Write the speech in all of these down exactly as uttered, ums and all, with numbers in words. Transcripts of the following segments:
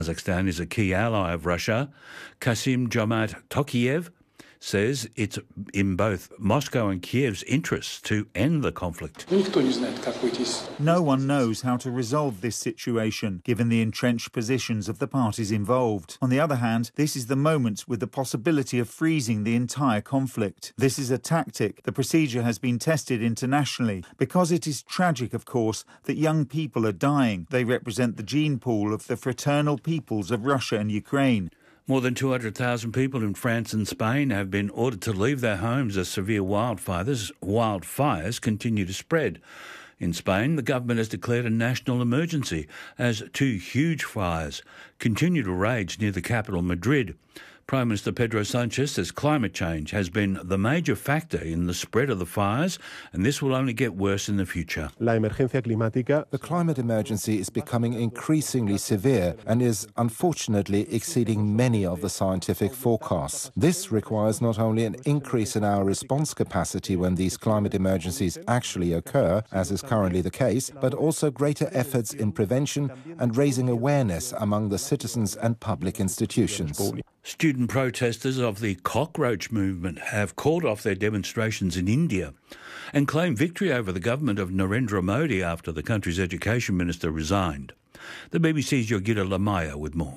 Kazakhstan is a key ally of Russia. Kassym-Jomart Tokayev says it's in both Moscow and Kiev's interests to end the conflict. No one knows how to resolve this situation, given the entrenched positions of the parties involved. On the other hand, this is the moment with the possibility of freezing the entire conflict. This is a tactic. The procedure has been tested internationally because it is tragic, of course, that young people are dying. They represent the gene pool of the fraternal peoples of Russia and Ukraine. More than two hundred thousand people in France and Spain have been ordered to leave their homes as severe wildfires, wildfires continue to spread. In Spain, the government has declared a national emergency as two huge fires continue to rage near the capital, Madrid. Prime Minister Pedro Sanchez says climate change has been the major factor in the spread of the fires, and this will only get worse in the future. La emergencia climática. The climate emergency is becoming increasingly severe and is unfortunately exceeding many of the scientific forecasts. This requires not only an increase in our response capacity when these climate emergencies actually occur, as is currently the case, but also greater efforts in prevention and raising awareness among the citizens and public institutions. Student protesters of the cockroach movement have called off their demonstrations in India and claimed victory over the government of Narendra Modi after the country's education minister resigned. The B B C's Yogita Lamaya with more.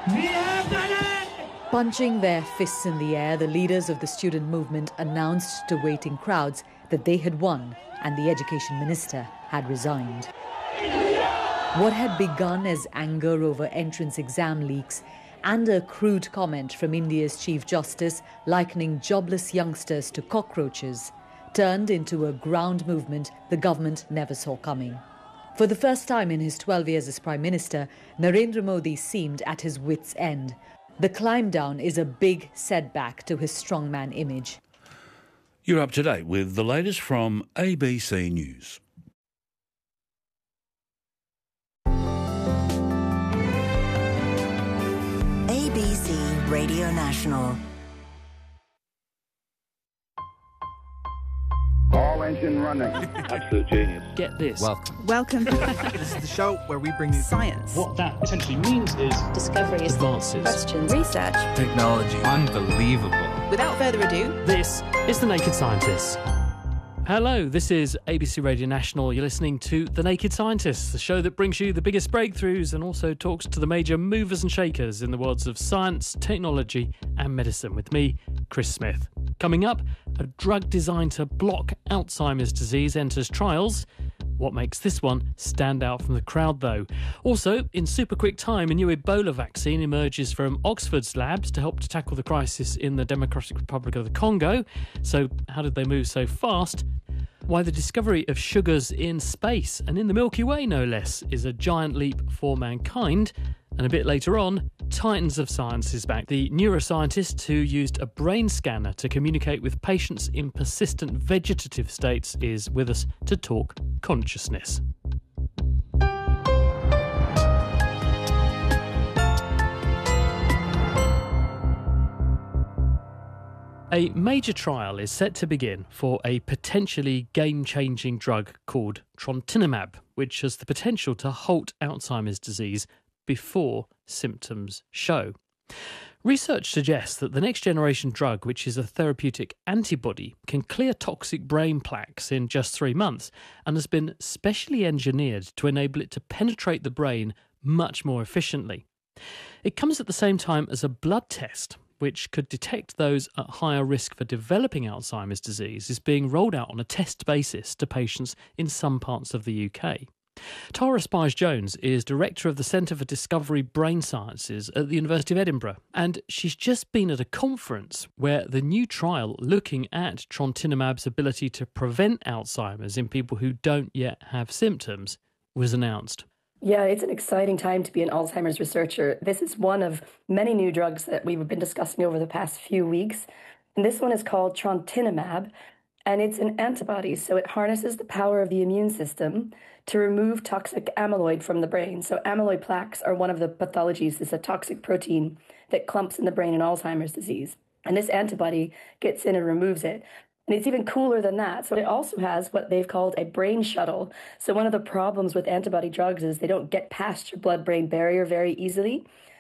Punching their fists in the air, the leaders of the student movement announced to waiting crowds that they had won and the education minister had resigned. What had begun as anger over entrance exam leaks and a crude comment from India's Chief Justice likening jobless youngsters to cockroaches turned into a ground movement the government never saw coming. For the first time in his twelve years as Prime Minister, Narendra Modi seemed at his wits' end. The climb down is a big setback to his strongman image. You're up to date with the latest from A B C News. A B C Radio National. All engine running. Absolute genius. Get this. Welcome. Welcome. This is the show where we bring you science. What that essentially means is discoveries, advances, questions, research, technology. Unbelievable. Without further ado, this is The Naked Scientists. Hello, this is A B C Radio National. You're listening to The Naked Scientists, the show that brings you the biggest breakthroughs and also talks to the major movers and shakers in the worlds of science, technology and medicine with me, Chris Smith. Coming up, a drug designed to block Alzheimer's disease enters trials. What makes this one stand out from the crowd, though? Also, in super quick time, a new Ebola vaccine emerges from Oxford's labs to help to tackle the crisis in the Democratic Republic of the Congo. So, how did they move so fast? Why the discovery of sugars in space, and in the Milky Way no less, is a giant leap for mankind. And a bit later on, Titans of Science is back. The neuroscientist who used a brain scanner to communicate with patients in persistent vegetative states is with us to talk consciousness. A major trial is set to begin for a potentially game-changing drug called trontinemab, which has the potential to halt Alzheimer's disease before symptoms show. Research suggests that the next generation drug, which is a therapeutic antibody, can clear toxic brain plaques in just three months and has been specially engineered to enable it to penetrate the brain much more efficiently. It comes at the same time as a blood test, which could detect those at higher risk for developing Alzheimer's disease, is being rolled out on a test basis to patients in some parts of the U K. Tara Spies-Jones is Director of the Centre for Discovery Brain Sciences at the University of Edinburgh, and she's just been at a conference where the new trial looking at trontinemab's ability to prevent Alzheimer's in people who don't yet have symptoms was announced. Yeah, it's an exciting time to be an Alzheimer's researcher. This is one of many new drugs that we've been discussing over the past few weeks. And this one is called trontinemab, and it's an antibody, so it harnesses the power of the immune system to remove toxic amyloid from the brain. So amyloid plaques are one of the pathologies. It's a toxic protein that clumps in the brain in Alzheimer's disease. And this antibody gets in and removes it. And it's even cooler than that. So it also has what they've called a brain shuttle. So one of the problems with antibody drugs is they don't get past your blood-brain barrier very easily.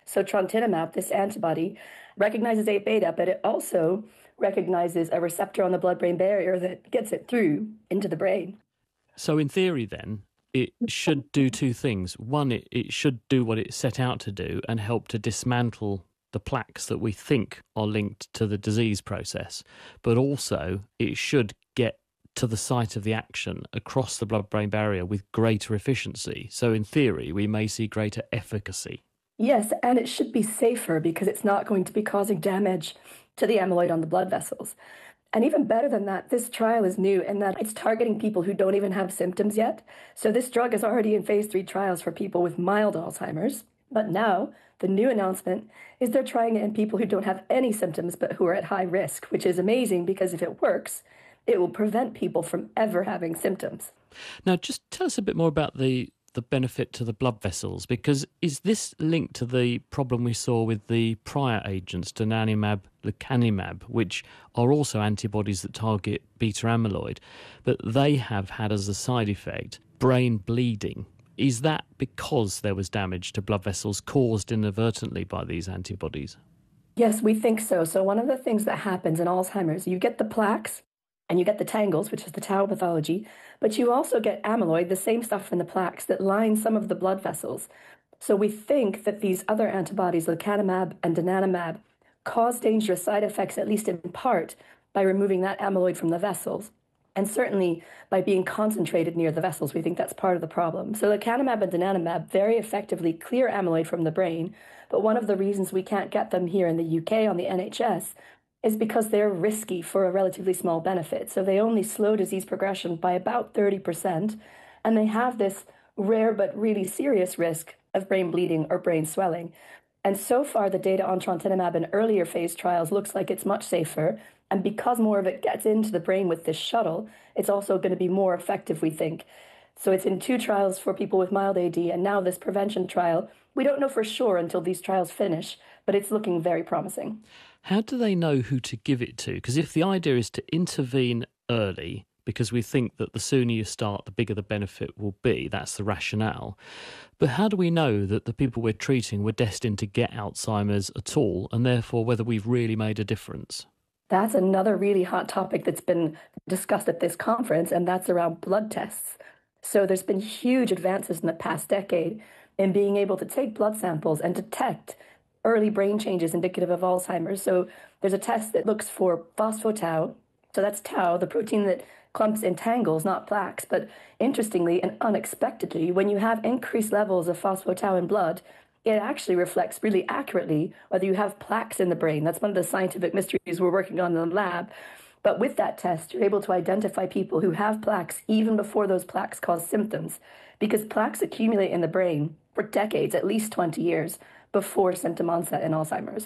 So trontinemab, this antibody, recognizes A beta, but it also recognizes a receptor on the blood-brain barrier that gets it through into the brain. So in theory then, it should do two things. One, it, it should do what it set out to do and help to dismantle the plaques that we think are linked to the disease process. But also, it should get to the site of the action across the blood-brain barrier with greater efficiency. So in theory, we may see greater efficacy. Yes, and it should be safer because it's not going to be causing damage to the amyloid on the blood vessels. And even better than that, this trial is new in that it's targeting people who don't even have symptoms yet. So this drug is already in phase three trials for people with mild Alzheimer's. But now, the new announcement is they're trying it in people who don't have any symptoms but who are at high risk, which is amazing because if it works, it will prevent people from ever having symptoms. Now, just tell us a bit more about the the benefit to the blood vessels, because is this linked to the problem we saw with the prior agents, donanemab, lecanemab, which are also antibodies that target beta amyloid, but they have had as a side effect brain bleeding? Is that because there was damage to blood vessels caused inadvertently by these antibodies? Yes, we think so. So one of the things that happens in Alzheimer's, you get the plaques, and you get the tangles, which is the tau pathology, but you also get amyloid, the same stuff in the plaques that line some of the blood vessels. So we think that these other antibodies, lecanemab and donanemab, cause dangerous side effects, at least in part, by removing that amyloid from the vessels. And certainly by being concentrated near the vessels, we think that's part of the problem. So lecanemab and donanemab very effectively clear amyloid from the brain, but one of the reasons we can't get them here in the U K on the N H S is because they're risky for a relatively small benefit. So they only slow disease progression by about thirty percent, and they have this rare but really serious risk of brain bleeding or brain swelling. And so far, the data on trontinemab in earlier phase trials looks like it's much safer, and because more of it gets into the brain with this shuttle, it's also going to be more effective, we think. So it's in two trials for people with mild A D, and now this prevention trial. We don't know for sure until these trials finish, but it's looking very promising. How do they know who to give it to? Because if the idea is to intervene early, because we think that the sooner you start, the bigger the benefit will be, that's the rationale. But how do we know that the people we're treating were destined to get Alzheimer's at all, and therefore whether we've really made a difference? That's another really hot topic that's been discussed at this conference, and that's around blood tests. So there's been huge advances in the past decade in being able to take blood samples and detect early brain changes indicative of Alzheimer's. So there's a test that looks for phospho-tau. So that's tau, the protein that clumps in tangles, not plaques. But interestingly and unexpectedly, when you have increased levels of phospho-tau in blood, it actually reflects really accurately whether you have plaques in the brain. That's one of the scientific mysteries we're working on in the lab. But with that test, you're able to identify people who have plaques even before those plaques cause symptoms, because plaques accumulate in the brain for decades, at least twenty years, before symptom onset in Alzheimer's.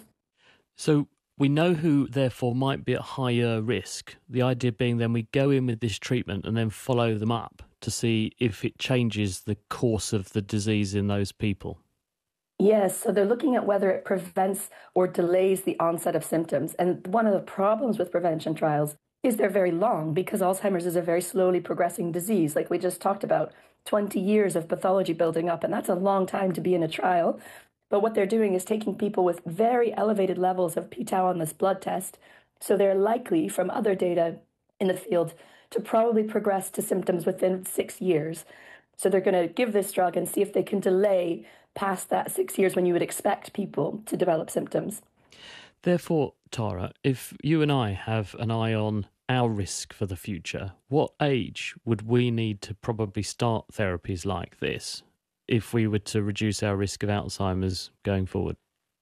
So we know who, therefore, might be at higher risk. The idea being then we go in with this treatment and then follow them up to see if it changes the course of the disease in those people. Yes, so they're looking at whether it prevents or delays the onset of symptoms. And one of the problems with prevention trials is they're very long because Alzheimer's is a very slowly progressing disease, like we just talked about, twenty years of pathology building up, and that's a long time to be in a trial. But what they're doing is taking people with very elevated levels of p-tau on this blood test, so they're likely, from other data in the field, to probably progress to symptoms within six years. So they're going to give this drug and see if they can delay past that six years when you would expect people to develop symptoms. Therefore, Tara, if you and I have an eye on our risk for the future, what age would we need to probably start therapies like this if we were to reduce our risk of Alzheimer's going forward?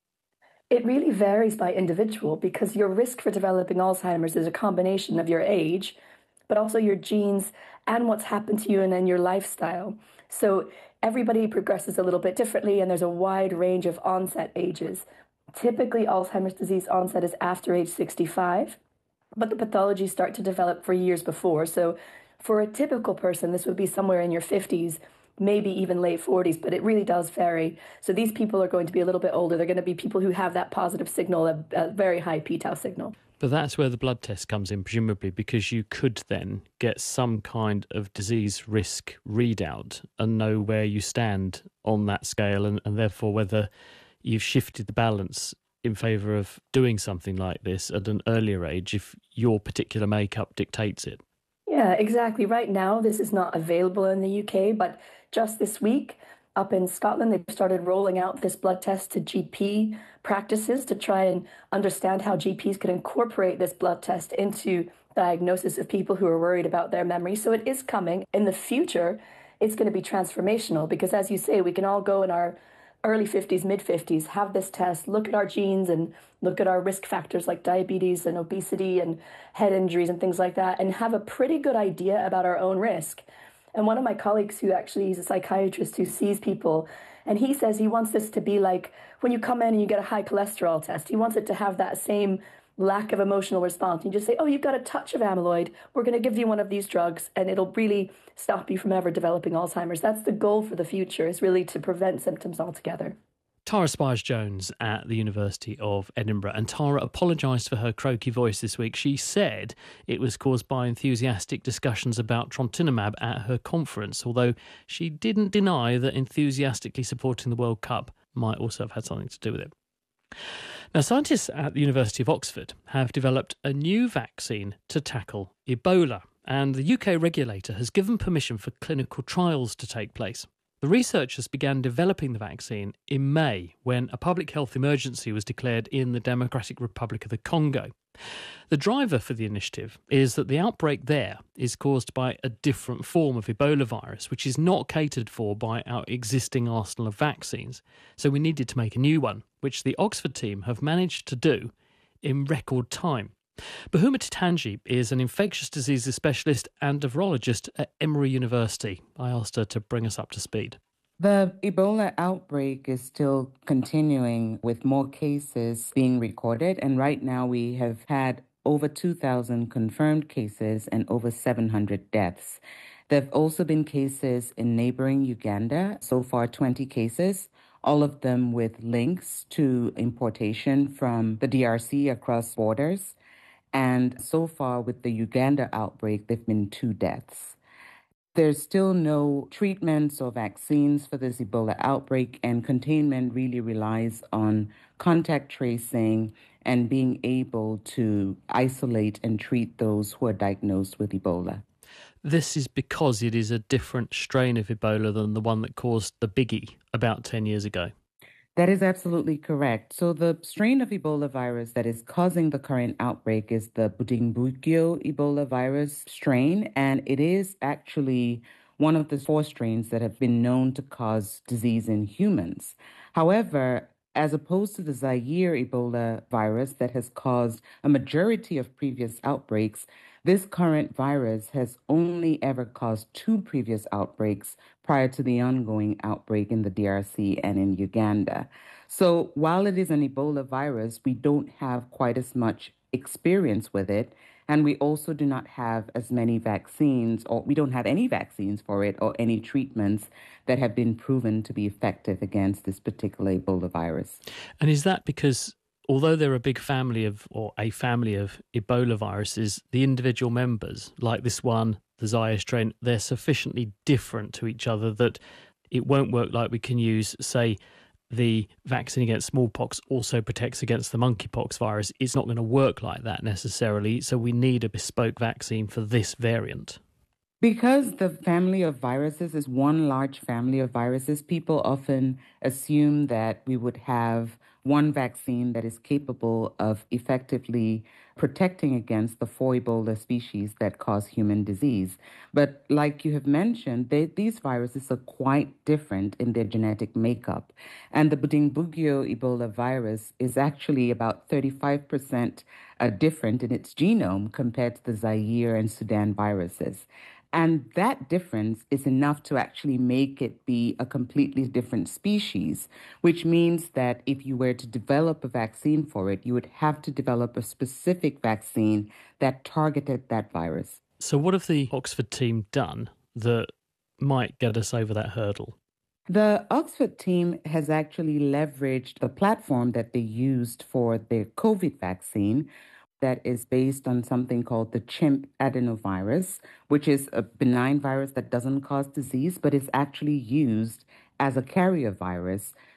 It really varies by individual because your risk for developing Alzheimer's is a combination of your age, but also your genes and what's happened to you and then your lifestyle. So everybody progresses a little bit differently, and there's a wide range of onset ages. Typically, Alzheimer's disease onset is after age sixty-five, but the pathologies start to develop for years before. So for a typical person, this would be somewhere in your fifties, maybe even late forties, but it really does vary. So these people are going to be a little bit older. They're going to be people who have that positive signal, a, a very high p-tau signal. But that's where the blood test comes in, presumably, because you could then get some kind of disease risk readout and know where you stand on that scale, and, and therefore whether you've shifted the balance in favour of doing something like this at an earlier age if your particular makeup dictates it. Yeah, exactly. Right now, this is not available in the U K, but just this week, up in Scotland, they've started rolling out this blood test to G P practices to try and understand how G Ps could incorporate this blood test into diagnosis of people who are worried about their memory. So it is coming. In the future, it's going to be transformational because, as you say, we can all go in our early fifties, mid fifties, have this test, look at our genes and look at our risk factors like diabetes and obesity and head injuries and things like that, and have a pretty good idea about our own risk. And one of my colleagues who actually is a psychiatrist who sees people, and he says he wants this to be like when you come in and you get a high cholesterol test, he wants it to have that same lack of emotional response. You just say, oh, you've got a touch of amyloid. We're going to give you one of these drugs and it'll really stop you from ever developing Alzheimer's. That's the goal for the future, is really to prevent symptoms altogether. Tara Spires-Jones at the University of Edinburgh. And Tara apologised for her croaky voice this week. She said it was caused by enthusiastic discussions about trontinemab at her conference, although she didn't deny that enthusiastically supporting the World Cup might also have had something to do with it. Now, scientists at the University of Oxford have developed a new vaccine to tackle Ebola, and the U K regulator has given permission for clinical trials to take place. The researchers began developing the vaccine in May when a public health emergency was declared in the Democratic Republic of the Congo. The driver for the initiative is that the outbreak there is caused by a different form of Ebola virus, which is not catered for by our existing arsenal of vaccines. So we needed to make a new one, which the Oxford team have managed to do in record time. Bahuma Titanji is an infectious diseases specialist and a virologist at Emory University. I asked her to bring us up to speed. The Ebola outbreak is still continuing with more cases being recorded, and right now we have had over two thousand confirmed cases and over seven hundred deaths. There have also been cases in neighboring Uganda, so far twenty cases, all of them with links to importation from the D R C across borders. And so far with the Uganda outbreak, there have been two deaths. There's still no treatments or vaccines for this Ebola outbreak, and containment really relies on contact tracing and being able to isolate and treat those who are diagnosed with Ebola. This is because it is a different strain of Ebola than the one that caused the biggie about ten years ago. That is absolutely correct. So the strain of Ebola virus that is causing the current outbreak is the Bundibugyo Ebola virus strain, and it is actually one of the four strains that have been known to cause disease in humans. However, as opposed to the Zaire Ebola virus that has caused a majority of previous outbreaks, this current virus has only ever caused two previous outbreaks prior to the ongoing outbreak in the D R C and in Uganda. So while it is an Ebola virus, we don't have quite as much experience with it, and we also do not have as many vaccines, or we don't have any vaccines for it or any treatments that have been proven to be effective against this particular Ebola virus. And is that because although they're a big family of, or a family of Ebola viruses, the individual members, like this one, the Zaire strain, they're sufficiently different to each other that it won't work like we can use, say, the vaccine against smallpox also protects against the monkeypox virus. It's not going to work like that necessarily, so we need a bespoke vaccine for this variant. Because the family of viruses is one large family of viruses, people often assume that we would have one vaccine that is capable of effectively protecting against the four Ebola species that cause human disease. But like you have mentioned, they, these viruses are quite different in their genetic makeup. And the Bundibugyo Ebola virus is actually about thirty-five percent uh, different in its genome compared to the Zaire and Sudan viruses. And that difference is enough to actually make it be a completely different species, which means that if you were to develop a vaccine for it, you would have to develop a specific vaccine that targeted that virus. So what have the Oxford team done that might get us over that hurdle? The Oxford team has actually leveraged the platform that they used for their COVID vaccine, that is based on something called the chimp adenovirus, which is a benign virus that doesn't cause disease, but is actually used as a carrier virus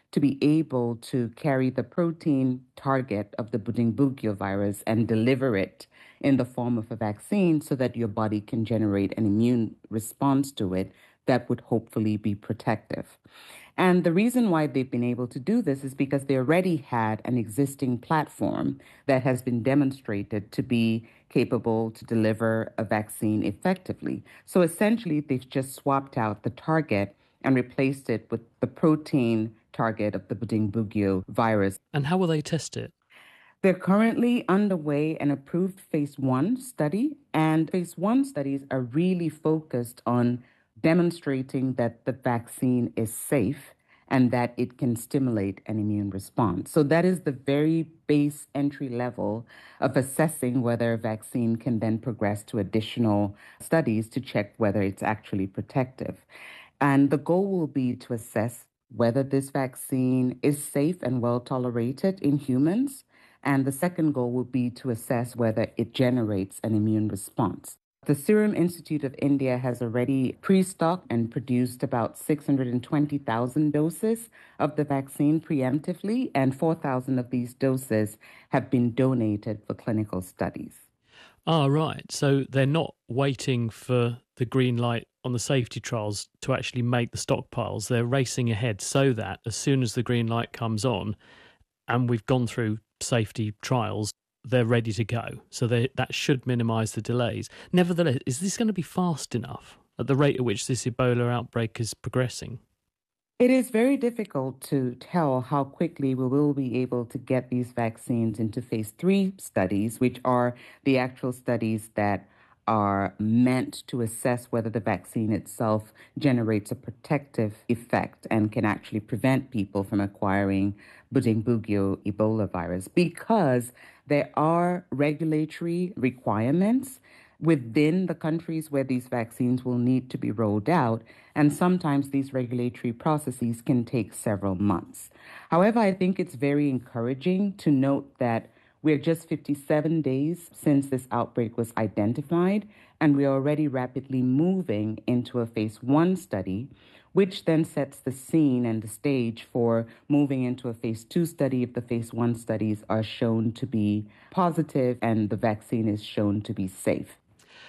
to be able to carry the protein target of the Budingbugyo virus and deliver it in the form of a vaccine so that your body can generate an immune response to it that would hopefully be protective. And the reason why they've been able to do this is because they already had an existing platform that has been demonstrated to be capable to deliver a vaccine effectively. So essentially, they've just swapped out the target and replaced it with the protein target of the Budingbugyo virus. And how will they test it? They're currently underway an approved phase one study, and phase one studies are really focused on demonstrating that the vaccine is safe and that it can stimulate an immune response. So that is the very base entry level of assessing whether a vaccine can then progress to additional studies to check whether it's actually protective. And the goal will be to assess whether this vaccine is safe and well tolerated in humans. And the second goal will be to assess whether it generates an immune response. The Serum Institute of India has already pre-stocked and produced about six hundred twenty thousand doses of the vaccine preemptively, and four thousand of these doses have been donated for clinical studies. Ah, right. So they're not waiting for the green light on the safety trials to actually make the stockpiles. They're racing ahead so that as soon as the green light comes on and we've gone through safety trials, they're ready to go. So they, that should minimise the delays. Nevertheless, is this going to be fast enough at the rate at which this Ebola outbreak is progressing? It is very difficult to tell how quickly we will be able to get these vaccines into phase three studies, which are the actual studies that are meant to assess whether the vaccine itself generates a protective effect and can actually prevent people from acquiring Budingbugyo Ebola virus, because there are regulatory requirements within the countries where these vaccines will need to be rolled out, and sometimes these regulatory processes can take several months. However, I think it's very encouraging to note that we're just fifty-seven days since this outbreak was identified, and we're already rapidly moving into a phase one study, which then sets the scene and the stage for moving into a phase two study if the phase one studies are shown to be positive and the vaccine is shown to be safe.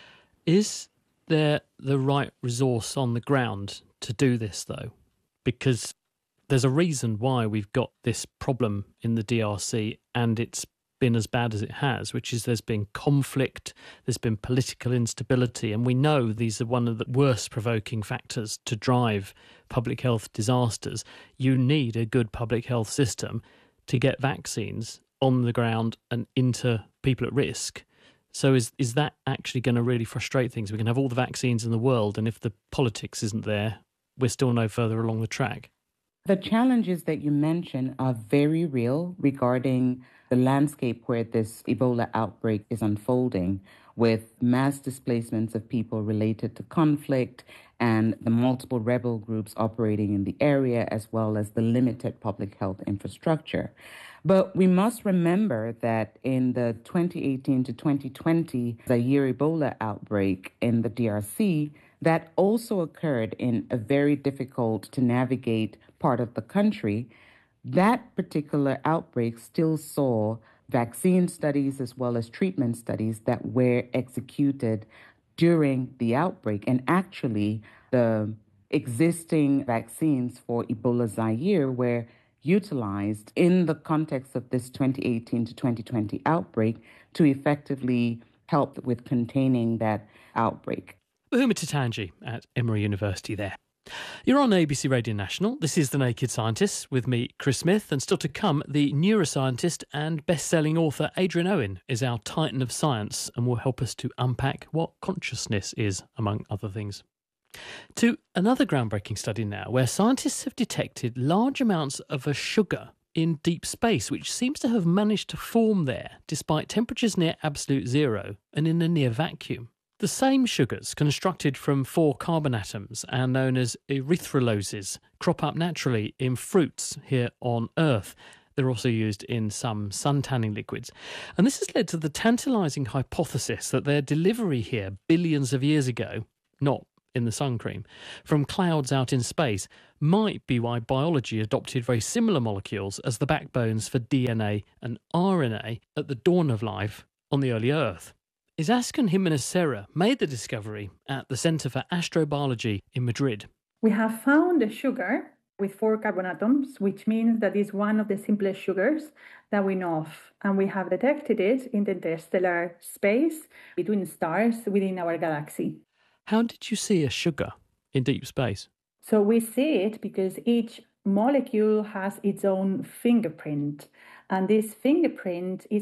Is there the right resource on the ground to do this, though? Because there's a reason why we've got this problem in the D R C, and it's been as bad as it has, which is there's been conflict, there's been political instability, and we know these are one of the worst provoking factors to drive public health disasters. You need a good public health system to get vaccines on the ground and into people at risk. So is is that actually going to really frustrate things? We can have all the vaccines in the world, and if the politics isn't there, we're still no further along the track. The challenges that you mentioned are very real regarding the landscape where this Ebola outbreak is unfolding, with mass displacements of people related to conflict and the multiple rebel groups operating in the area, as well as the limited public health infrastructure. But we must remember that in the twenty eighteen to twenty twenty Zaire Ebola outbreak in the D R C, that also occurred in a very difficult to navigate part of the country. That particular outbreak still saw vaccine studies as well as treatment studies that were executed during the outbreak. And actually, the existing vaccines for Ebola Zaire were utilized in the context of this twenty eighteen to twenty twenty outbreak to effectively help with containing that outbreak. Bahuma Tatanji at Emory University there. You're on A B C Radio National. This is The Naked Scientists with me, Chris Smith, and still to come, the neuroscientist and best-selling author Adrian Owen is our titan of science and will help us to unpack what consciousness is, among other things. To another groundbreaking study now, where scientists have detected large amounts of a sugar in deep space, which seems to have managed to form there despite temperatures near absolute zero and in a near vacuum. The same sugars, constructed from four carbon atoms and known as erythroloses, crop up naturally in fruits here on Earth. They're also used in some sun-tanning liquids. And this has led to the tantalising hypothesis that their delivery here billions of years ago, not in the sun cream from clouds out in space might be why biology adopted very similar molecules as the backbones for D N A and R N A at the dawn of life on the early Earth. Izascun Jimenez Serra made the discovery at the Centre for Astrobiology in Madrid. We have found a sugar with four carbon atoms, which means that it's one of the simplest sugars that we know of. And we have detected it in the interstellar space between stars within our galaxy. How did you see a sugar in deep space? So we see it because each molecule has its own fingerprint. And this fingerprint is